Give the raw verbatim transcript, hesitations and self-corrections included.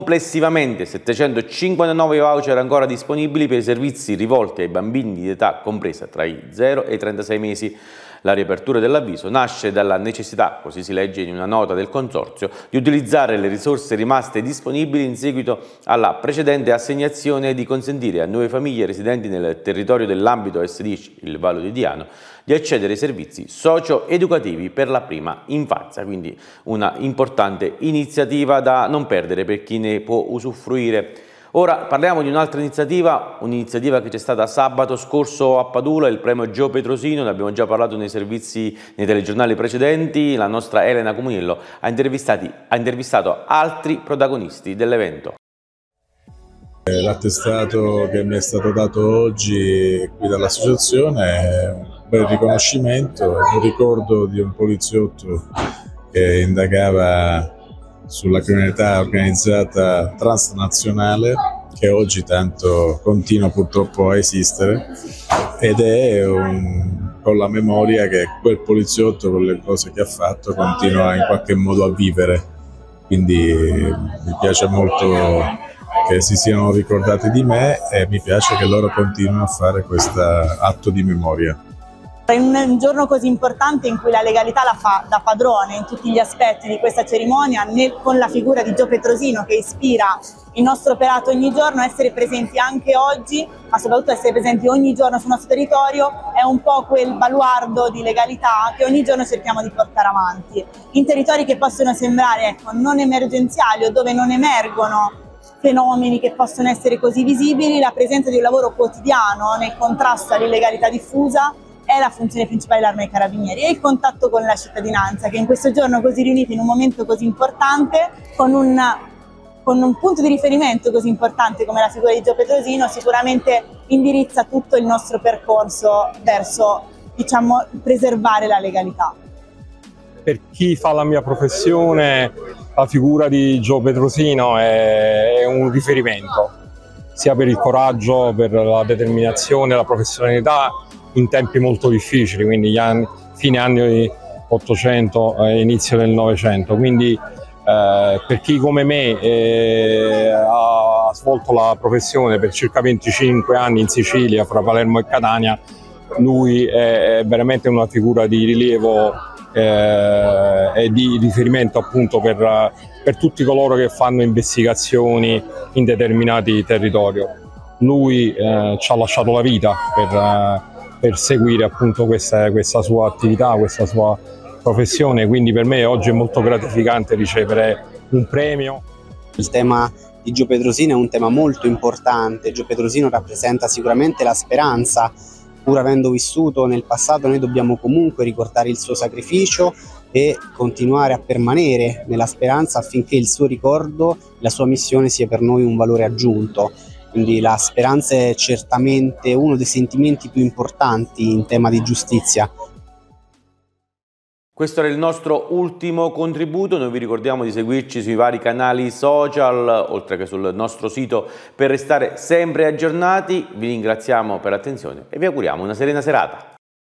Complessivamente settecentocinquantanove voucher ancora disponibili per i servizi rivolti ai bambini di età compresa tra i zero e i trentasei mesi. La riapertura dell'avviso nasce dalla necessità, così si legge in una nota del Consorzio, di utilizzare le risorse rimaste disponibili in seguito alla precedente assegnazione e di consentire a nuove famiglie residenti nel territorio dell'ambito S D I C, il Vallo di Diano, di accedere ai servizi socio-educativi per la prima infanzia, quindi una importante iniziativa da non perdere per chi ne può usufruire. Ora parliamo di un'altra iniziativa, un'iniziativa che c'è stata sabato scorso a Padula, il premio Gio Petrosino, ne abbiamo già parlato nei servizi, nei telegiornali precedenti. La nostra Elena Comuniello ha, ha intervistato altri protagonisti dell'evento. L'attestato che mi è stato dato oggi qui dall'associazione è un bel riconoscimento, un ricordo di un poliziotto che indagava sulla criminalità organizzata transnazionale che oggi tanto continua purtroppo a esistere, ed è un, con la memoria che quel poliziotto, con le cose che ha fatto, continua in qualche modo a vivere. Quindi mi piace molto che si siano ricordati di me e mi piace che loro continuino a fare questo atto di memoria. In un giorno così importante in cui la legalità la fa da padrone in tutti gli aspetti di questa cerimonia, nel, con la figura di Gio Petrosino che ispira il nostro operato ogni giorno, essere presenti anche oggi, ma soprattutto essere presenti ogni giorno sul nostro territorio, è un po' quel baluardo di legalità che ogni giorno cerchiamo di portare avanti. In territori che possono sembrare ecco, non emergenziali o dove non emergono fenomeni che possono essere così visibili, la presenza di un lavoro quotidiano nel contrasto all'illegalità diffusa è la funzione principale dell'Arma dei Carabinieri, e il contatto con la cittadinanza, che in questo giorno così riuniti in un momento così importante, con un, con un punto di riferimento così importante come la figura di Gio Petrosino, sicuramente indirizza tutto il nostro percorso verso, diciamo, preservare la legalità. Per chi fa la mia professione, la figura di Gio Petrosino è un riferimento, sia per il coraggio, per la determinazione, la professionalità in tempi molto difficili, quindi gli anni, fine anni ottocento e inizio del novecento. Quindi eh, per chi come me eh, ha svolto la professione per circa venticinque anni in Sicilia, fra Palermo e Catania, lui è, è veramente una figura di rilievo eh, e di riferimento appunto per, per tutti coloro che fanno investigazioni in determinati territori. Lui eh, ci ha lasciato la vita per, eh, per seguire appunto questa, questa sua attività, questa sua professione, quindi per me oggi è molto gratificante ricevere un premio. Il tema di Gio Petrosino è un tema molto importante. Gio Petrosino rappresenta sicuramente la speranza. Pur avendo vissuto nel passato, noi dobbiamo comunque ricordare il suo sacrificio e continuare a permanere nella speranza affinché il suo ricordo, la sua missione sia per noi un valore aggiunto. Quindi la speranza è certamente uno dei sentimenti più importanti in tema di giustizia. Questo era il nostro ultimo contributo. Noi vi ricordiamo di seguirci sui vari canali social, oltre che sul nostro sito, per restare sempre aggiornati. Vi ringraziamo per l'attenzione e vi auguriamo una serena serata.